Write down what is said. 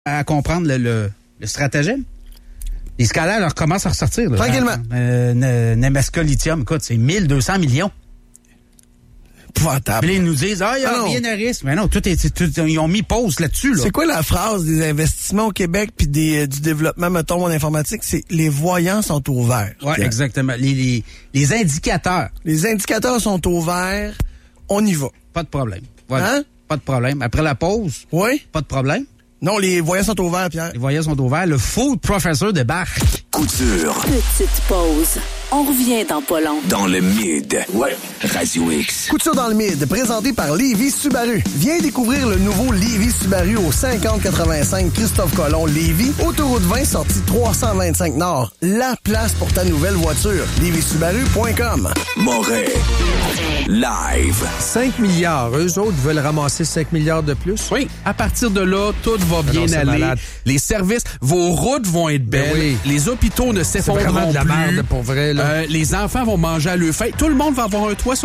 à comprendre le stratagème. Les scalaires leur commencent à ressortir. Là. Tranquillement. Nemaska Lithium, écoute, c'est 1200 millions. Épouvantable. Puis là, ils nous disent, il y a rien à risque. Mais non, ils ont mis pause là-dessus. Là. C'est quoi la phrase des investissements au Québec puis du développement, mettons, en informatique? C'est les voyants sont au vert. Oui, exactement. Les indicateurs. Les indicateurs sont au vert. On y va. Pas de problème. Voilà. Hein? Pas de problème. Après la pause, oui. Pas de problème. Non, les voyants sont au vert, Pierre. Les voyants sont au vert. Le food professor débarque. Couture. Petite pause. On revient dans pas long. Dans le mid. Ouais. Radio X. Couture dans le mid, présenté par Lévis Subaru. Viens découvrir le nouveau Lévis Subaru au 5085 Christophe Colomb Lévis, autoroute 20 sortie 325 Nord. La place pour ta nouvelle voiture. LévisSubaru.com. Moret. Live. 5 milliards. Eux autres veulent ramasser 5 milliards de plus? Oui. À partir de là, tout va bien aller. Malade. Les services, vos routes vont être belles. Oui. Les hôpitaux ne s'effondreront vraiment de la plus. merde, pour vrai. Là. Les enfants vont manger à leur faim. Tout le monde va avoir un toit sur